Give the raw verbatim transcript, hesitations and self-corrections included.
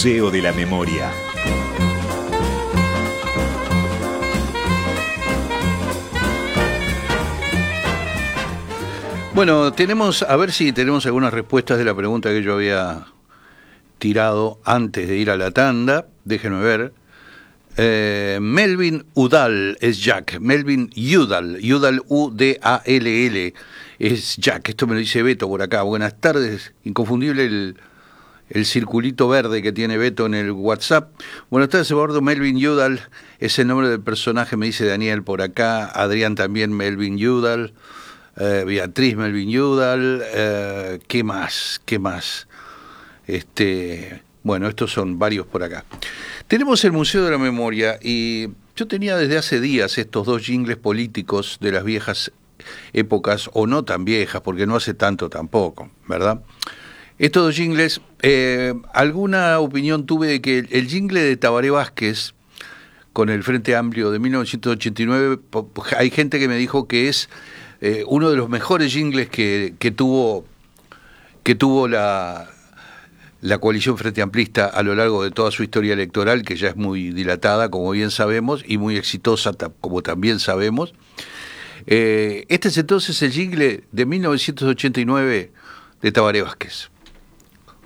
Museo de la Memoria. Bueno, tenemos, a ver si tenemos algunas respuestas de la pregunta que yo había tirado antes de ir a la tanda. Déjenme ver. Eh, Melvin Udall es Jack. Melvin Udall, Udall U D A L L, es Jack. Esto me lo dice Beto por acá. Buenas tardes, inconfundible el, el circulito verde que tiene Beto en el WhatsApp. Buenas tardes, Eduardo. Melvin Udall es el nombre del personaje, me dice Daniel por acá. Adrián también, Melvin Udall. Eh, Beatriz Melvin Udall. Eh, ¿Qué más? ¿Qué más? Este... Bueno, estos son varios por acá. Tenemos el Museo de la Memoria y yo tenía desde hace días estos dos jingles políticos de las viejas épocas, o no tan viejas, porque no hace tanto tampoco, ¿verdad? Estos dos jingles, eh, alguna opinión tuve de que el, el jingle de Tabaré Vázquez con el Frente Amplio de mil novecientos ochenta y nueve, hay gente que me dijo que es eh, uno de los mejores jingles que, que tuvo, que tuvo la... la coalición Frente Amplista a lo largo de toda su historia electoral, que ya es muy dilatada, como bien sabemos, y muy exitosa, como también sabemos. Eh, este es entonces el jingle de mil novecientos ochenta y nueve de Tabaré Vázquez.